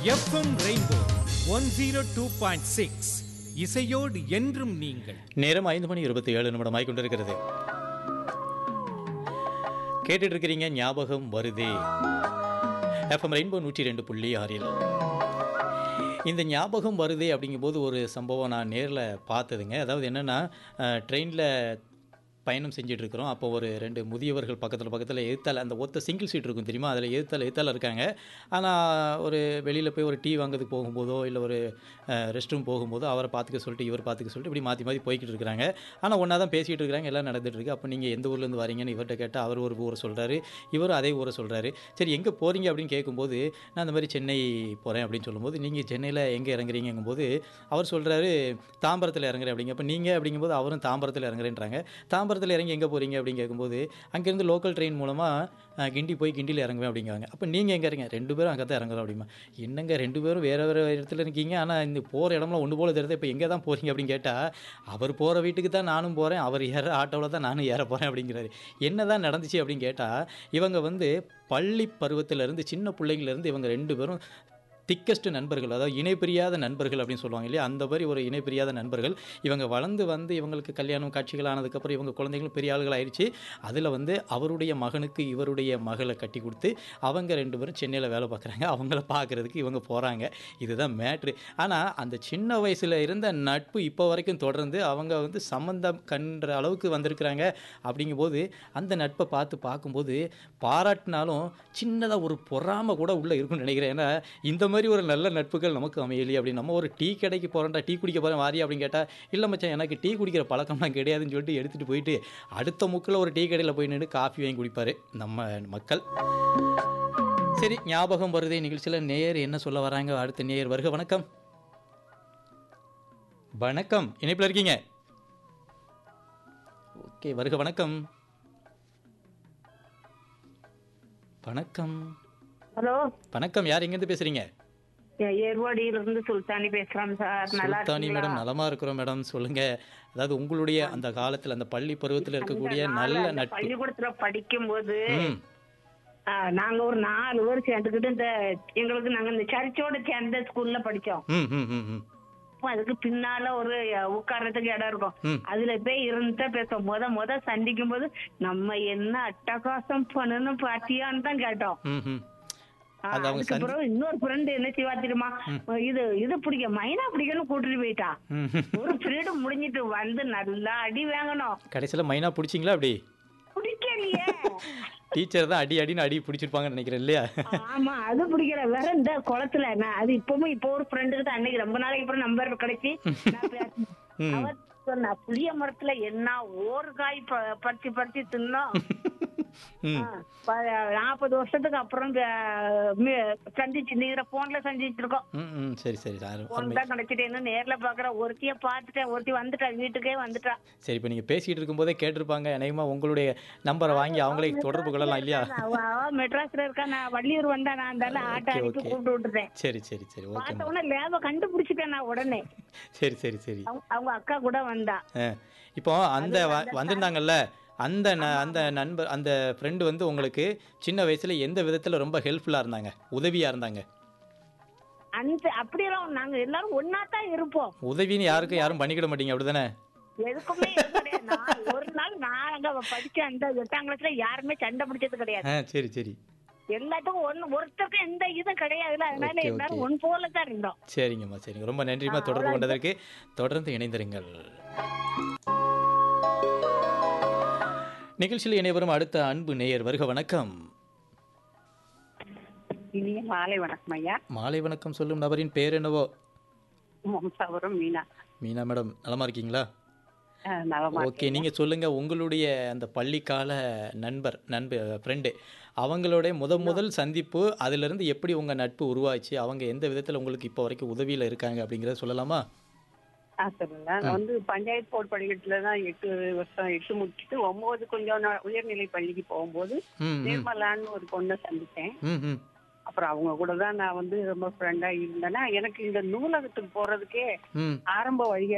FM rainbow 102.6 இசையோடு என்றும் நீங்கள். நேரம் 5:27 ஆகிக்கொண்டிருக்கிறது. கேட்டுட்டு இருக்கிறீங்க ஞாபகம் வருதே எஃப்எம் ரெயின்போ 102.6. இந்த ஞாபகம் வருதே அப்படிங்கும்போது ஒரு சம்பவம் நான் நேரில் பார்த்ததுங்க. அதாவது என்னென்னா, ட்ரெயினில் பயணம் செஞ்சுட்டு இருக்கிறோம். அப்போ ஒரு 2 முதியவர்கள் பக்கத்தில் எதிர்த்தால அந்த ஒத்த சிங்கிள் சீட் இருக்கும் தெரியுமா, அதில் எதிர்த்தால இருக்காங்க. ஆனால் ஒரு வெளியில் போய் ஒரு டீ வாங்கிறதுக்கு போகும்போதோ இல்லை ஒரு ரெஸ்ட் ரூம் போகும்போதோ அவரை பார்த்துக்க சொல்லிட்டு இவர் பார்த்துக்க சொல்லிட்டு இப்படி மாற்றி மாற்றி போய்கிட்டு இருக்கிறாங்க. ஆனால் ஒன்றா தான் பேசிகிட்டு இருக்கிறாங்க, எல்லாம் நடந்துட்டு இருக்கு. அப்போ நீங்கள் எந்த ஊர்லேருந்து வரீங்கன்னு இவர்கிட்ட கேட்டால் அவர் ஒரு ஊரை சொல்கிறாரு, இவரும் அதே ஊரை சொல்கிறாரு. சரி எங்கே போகிறீங்க அப்படின்னு கேட்கும்போது நான் அந்த மாதிரி சென்னை போகிறேன் அப்படின்னு சொல்லும்போது, நீங்கள் சென்னையில் எங்கே இறங்குறீங்கும்போது அவர் சொல்கிறாரு தாம்பரத்தில் இறங்குறேன் அப்படிங்க. அப்போ நீங்கள் அப்படிங்கும்போது அவரும் தாம்பரத்தில் இறங்குறேன்றாங்க. தாம்பரத்தில் இறங்கி எங்கே போகிறீங்க அப்படின்னு கேட்கும்போது அங்கேருந்து லோக்கல் ட்ரெயின் மூலமாக கிண்டி போய் கிண்டியில் இறங்குவேன் அப்படிங்காங்க. அப்போ நீங்கள் எங்கே இருங்க? 2 பேரும் அங்கே தான் இறங்குறோம் அப்படிமா. என்னங்க 2 பேரும் வேறு வேறு இடத்துல இருக்கீங்க, ஆனால் இந்த போகிற இடம்லாம் ஒன்று போல தெரியுது, இப்போ எங்கே தான் போகிறீங்க அப்படின்னு கேட்டால் அவர் போகிற வீட்டுக்கு தான் நானும் போகிறேன், அவர் ஏற ஆட்டோவில் தான் நானும் ஏற போகிறேன் அப்படிங்கிறாரு. என்ன தான் நடந்துச்சு அப்படின்னு கேட்டால், இவங்க பள்ளி பருவத்திலேருந்து சின்ன பிள்ளைங்கள்லேருந்து இவங்க 2 பேரும் திக்கஸ்ட் நண்பர்கள், அதாவது இணைப்பிரியாத நண்பர்கள் அப்படின்னு சொல்லுவாங்க இல்லையா, அந்த மாதிரி ஒரு இணைப்பிரியாத நண்பர்கள். இவங்க வளர்ந்து இவங்களுக்கு கல்யாணம் காட்சிகள் ஆனதுக்கப்புறம் இவங்க குழந்தைகளும் பெரிய ஆளுகள் ஆயிடுச்சு. அதில் அவருடைய மகனுக்கு இவருடைய மகளை கட்டி கொடுத்து அவங்க 2 பேரும் சென்னையில் வேலை பார்க்குறாங்க. அவங்கள பார்க்குறதுக்கு இவங்க போகிறாங்க. இதுதான் மேட்ரு. ஆனால் அந்த சின்ன வயசில் இருந்த நட்பு இப்போ வரைக்கும் தொடர்ந்து அவங்க சம்மந்தம் கன்ற அளவுக்கு வந்திருக்கிறாங்க. அப்படிங்கும்போது அந்த நட்பை பார்க்கும்போது பாராட்டினாலும் சின்னதாக ஒரு பொறாமை கூட உள்ளே இருக்குன்னு நினைக்கிறேன். ஏன்னா இந்த மாதிரி ஒரு நல்ல நட்புகள் நமக்கு அமையலையே அப்படின்னு. நம்ம ஒரு டீ கடைக்கு போகிறோம்டா, டீ குடிக்க போகிறேன் வாரியா அப்படின்னு கேட்டால், இல்லை மச்சான் எனக்கு டீ குடிக்கிற பழக்கம்லாம் கிடையாதுன்னு சொல்லிட்டு எடுத்துகிட்டு போயிட்டு அடுத்த முக்கில் ஒரு டீ கடையில் போய் நின்று காஃபி வாங்கி குடிப்பார் நம்ம மக்கள். சரி, ஞாபகம் வருதே நிகழ்ச்சியில் நேயர் என்ன சொல்ல வராங்க? அடுத்த நேயர் வருக. வணக்கம். வணக்கம், இணைப்பில் இருக்கீங்க? ஓகே, வருக. வணக்கம். வணக்கம். ஹலோ, வணக்கம். யார் எங்கேருந்து பேசுறீங்க? ஏர்வாடியிலிருந்து சுல்தானி பேசுறேன் சார். நல்லா சுல்தானி மேடம், நலமா இருக்கிறோம் மேடம். சொல்லுங்க. அதாவது உங்களுடைய அந்த காலத்துல அந்த பள்ளி பருவத்தில் இருக்கக்கூடிய நல்ல நட்பு. பள்ளிக்கூடத்துல படிக்கும் போது ம் நாங்க ஒரு 4 பேர் சேர்ந்துக்கிட்டு நாங்க இந்த சர்ச்சோட சேர்ந்த ஸ்கூல்ல படிச்சோம். ம் ம் ம் ம் அதுக்கு பின்னால ஒரு உட்கார்றதுக்கு இடம் இருக்கும். ம். அதுல போய் இருந்துட்டா பேசுவோம். முத சந்திக்கும் போது நம்ம என்ன அட்டகாசம் பண்ணணும் பாத்தியான்னு தான் கேட்டோம். ம் ம் அது அவங்க அதுக்கப்புறம் இன்னொரு ஃப்ரெண்ட் என்ன செய்வா தெரியுமா, இது பிடிக்க மைனா பிடிக்கணும் கூட்டிட்டு போயிட்டா. ம் ஒரு பீரியட் முடிஞ்சிட்டு நல்லா அடி வாங்கணும். கடைசியில் மைனா பிடிச்சிங்களா? அப்படி பிடிக்கலையே. டீச்சர் தான் அடி அடின்னு அடி பிடிச்சிருப்பாங்கன்னு நினைக்கிறேன் இல்லையா? ஆமா, அது பிடிக்கல. வேற இந்த குளத்துல அது இப்போ ஒரு ஃப்ரெண்டுக்கு தான் அன்னைக்கு ரொம்ப நாளைக்கு அப்புறம் நம்பர் கிடைச்சி அவர் சொன்னா, புளிய மரத்துல என்ன ஓர்காய் பறிச்சு தின்னோம். 40 வருஷத்துக்கு அப்புறம் சந்திச்சு போன்ல சந்திச்சிருக்கோம். சரி சரி போன் தான் கிடைச்சிட்டு இன்னும் நேர்ல பாக்குற ஒருத்திய பாத்துட்டேன். ஒருத்தி வந்துட்டா, வீட்டுக்கே வந்துட்டா. சரி, இப்போ நீங்க பேசிட்டு இருக்கும் போதே கேட்டிருப்பாங்க. அநேகமா உங்களுடைய நம்பரை வாங்கி அவங்களே தொடர்பு கொள்ளலாம் இல்லையா? மெட்ராஸ்ல இருக்கா, நான் வள்ளியூர் வந்தா நான் இருந்தாலும் ஆட்டோ அனுப்பி கூப்பிட்டு விட்டுட்டேன். சரி சரி சரி, ஓகே. பார்த்த உடனே லேப கண்டுபிடிச்சிட்டேன் நான் உடனே. சரி சரி சரி. அவங்க அக்கா கூட வந்தா. இப்போ அந்த வந்திருந்தாங்கல்ல, அந்த அந்த நண்பர், அந்த ஃப்ரெண்டு உங்களுக்கு சின்ன வயசுல எந்த விதத்துல ரொம்ப ஹெல்ப்ஃபுல்லா இருந்தாங்க, உதவியா இருந்தாங்க? அப்படியெல்லாம் நாங்க எல்லாரும் ஒன்னாதான் இருப்போம். உதவின்னு யாரும் பண்ணிக்கிட மாட்டீங்க, அப்படிதானே? எதுக்குமே ஒரு நாள் நாங்க படிச்ச அந்த 8ஆம் கிளாஸ்ல யாருமே சண்டை பிடிச்சது கிடையாது. சரி சரி. எல்லாத்துக்கும் ஒருத்தருக்கும் எந்த இதுவும் கிடையாதுல. அதனால எல்லாரும் ஒன் போலதான் இருந்தோம். சரிங்கம்மா, சரிங்க. ரொம்ப நன்றிமா தொடர்பு கொண்டதற்கு. தொடர்ந்து இணைந்திருங்கள். நிகழ்ச்சியில் இணைவரும் அடுத்த அன்பு நேயர் வருக. வணக்கம். இனிய மாலை வணக்கம் ஐயா. மாலை வணக்கம். சொல்லும் நபரின் பேர் என்னவோ? வம்சாவரம் மீனா. மீனா மேடம், நலமா இருக்கீங்களா? நலமா. ஓகே, நீங்க சொல்லுங்க. உங்களுடைய அந்த பள்ளிக்கால ஃப்ரெண்டு, அவங்களோட முதல் சந்திப்பு, அதுல இருந்து எப்படி உங்க நட்பு உருவாச்சு, அவங்க எந்த விதத்துல உங்களுக்கு இப்போ வரைக்கும் உதவியில இருக்காங்க அப்படிங்கறத சொல்லலாமா? சொல்லுங்க. நான் பஞ்சாயத்து போர்டு படிக்கிறதுலதான் 8 வருஷம் 8 முடிச்சுட்டு 9 கொஞ்சம் உயர்நிலை பள்ளிக்கு போகும்போது நிர்மலான்னு ஒரு பொண்ணை சந்திச்சேன். அப்புறம் அவங்க கூட தான் நான் ரொம்ப ஃப்ரெண்டா இருந்தேன்னா, எனக்கு இந்த நூலகத்துக்கு போறதுக்கே ஆரம்ப வழியா